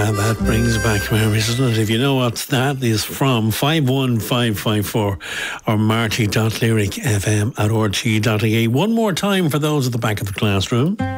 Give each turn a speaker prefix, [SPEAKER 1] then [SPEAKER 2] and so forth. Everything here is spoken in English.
[SPEAKER 1] That brings back memories, doesn't it? If you know what that is from, 51554 or marty.lyricfm@rte.ie. One more time for those at the back of the classroom.